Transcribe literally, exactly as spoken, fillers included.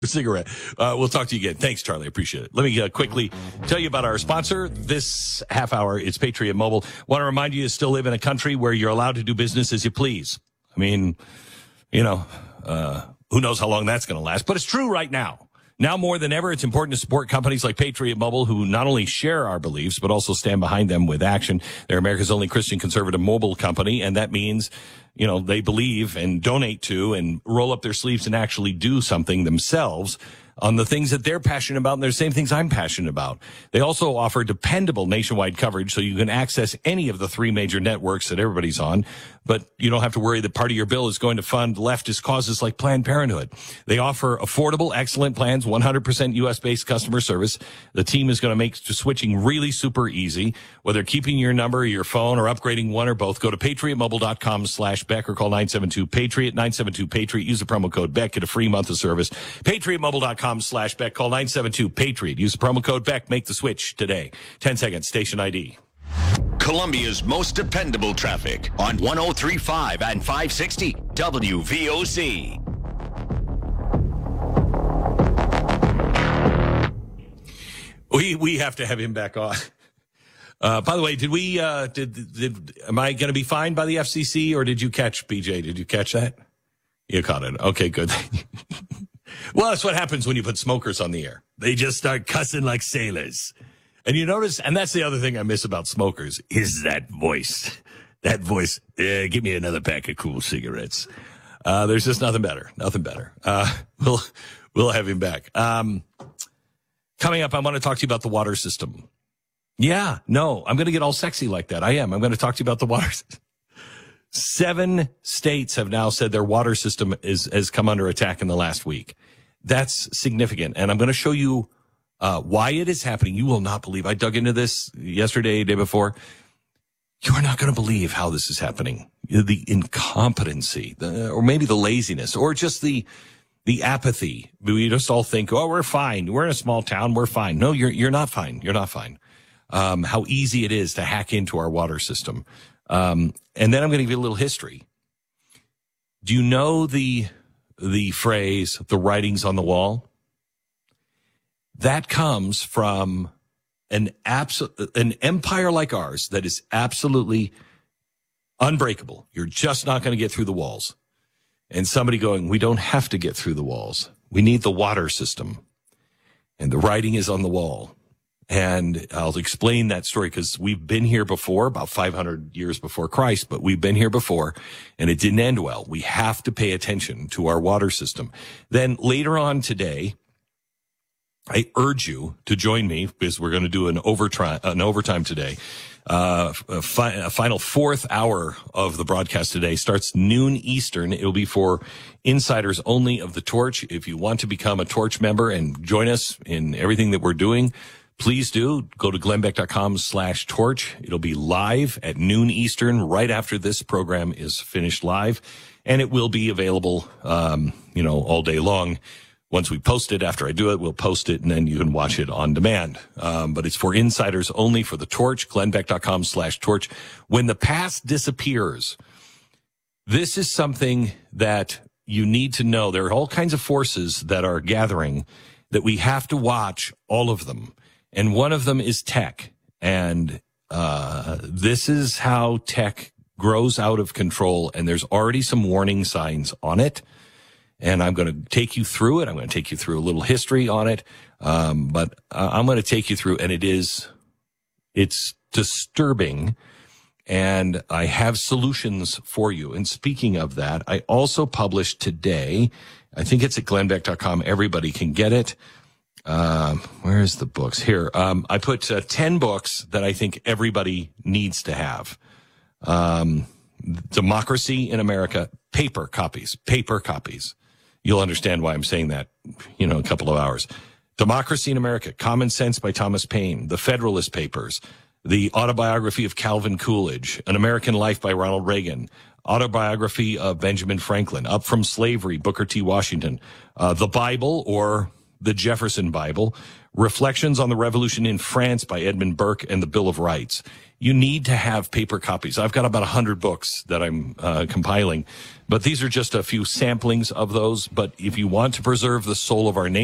cigarette. Uh, we'll talk to you again. Thanks, Charlie. Appreciate it. Let me uh, quickly tell you about our sponsor this half hour. It's Patriot Mobile. Want to remind you, you still live in a country where you're allowed to do business as you please. I mean, you know, uh, who knows how long that's going to last, but it's true right now. Now more than ever, it's important to support companies like Patriot Mobile, who not only share our beliefs, but also stand behind them with action. They're America's only Christian conservative mobile company, and that means, you know, they believe and donate to and roll up their sleeves and actually do something themselves on the things that they're passionate about, and they're the same things I'm passionate about. They also offer dependable nationwide coverage, so you can access any of the three major networks that everybody's on, but you don't have to worry that part of your bill is going to fund leftist causes like Planned Parenthood. They offer affordable, excellent plans, one hundred percent U S-based customer service. The team is going to make switching really super easy. Whether keeping your number or your phone or upgrading one or both, go to patriotmobile.com slash Beck or call nine seven two Patriot, nine seven two Patriot. Use the promo code Beck, get a free month of service. patriotmobile.com slash Beck, call nine seven two Patriot. Use the promo code Beck, make the switch today. ten seconds, station I D. Columbia's most dependable traffic on one oh three point five and five sixty W V O C. We we have to have him back on. Uh, by the way, did we uh, did did am I going to be fined by the F C C, or did you catch B J? Did you catch that? You caught it. Okay, good. Well, that's what happens when you put smokers on the air. They just start cussing like sailors. And you notice, and that's the other thing I miss about smokers, is that voice. That voice, eh, give me another pack of cool cigarettes. Uh, there's just nothing better, nothing better. Uh, we'll, we'll have him back. Um, coming up, I want to talk to you about the water system. Yeah, no, I'm going to get all sexy like that. I am. I'm going to talk to you about the water system. Seven states have now said their water system is has come under attack in the last week. That's significant. And I'm going to show you uh, why it is happening. You will not believe. I dug into this yesterday, day before. You are not going to believe how this is happening. The incompetency, the, or maybe the laziness, or just the the apathy. We just all think, oh, we're fine. We're in a small town. We're fine. No, you're you're not fine. You're not fine. Um, how easy it is to hack into our water system. Um, and then I'm going to give you a little history. Do you know the the phrase, the writings on the wall? That comes from an abso- an empire like ours that is absolutely unbreakable. You're just not going to get through the walls. And somebody going, we don't have to get through the walls. We need the water system. And the writing is on the wall. And I'll explain that story because we've been here before, about five hundred years before Christ, but we've been here before and it didn't end well. We have to pay attention to our water system. Then later on today, I urge you to join me because we're going to do an overtime, an overtime today. Uh, a, fi- a final fourth hour of the broadcast today starts noon Eastern. It'll be for insiders only of the Torch. If you want to become a Torch member and join us in everything that we're doing, please do. Go to glennbeck.com slash torch. It'll be live at noon Eastern right after this program is finished live. And it will be available, um, you know, all day long. Once we post it, after I do it, we'll post it and then you can watch it on demand. Um, but it's for insiders only for the Torch, glennbeck.com slash torch. When the past disappears, this is something that you need to know. There are all kinds of forces that are gathering that we have to watch all of them. And one of them is tech. And uh this is how tech grows out of control. And there's already some warning signs on it. And I'm going to take you through it. I'm going to take you through a little history on it. Um, but uh, I'm going to take you through, and it is, it's disturbing. And I have solutions for you. And speaking of that, I also published today, I think it's at glennbeck dot com. Everybody can get it. Uh, where's the books here? Um, I put uh, ten books that I think everybody needs to have. Um, Democracy in America, paper copies, paper copies. You'll understand why I'm saying that, you know, a couple of hours. Democracy in America, Common Sense by Thomas Paine, The Federalist Papers, The Autobiography of Calvin Coolidge, An American Life by Ronald Reagan, Autobiography of Benjamin Franklin, Up from Slavery, Booker T. Washington, uh, The Bible or The Jefferson Bible, Reflections on the Revolution in France by Edmund Burke, and the Bill of Rights. You need to have paper copies. I've got about one hundred books that I'm uh, compiling, but these are just a few samplings of those. But if you want to preserve the soul of our nation,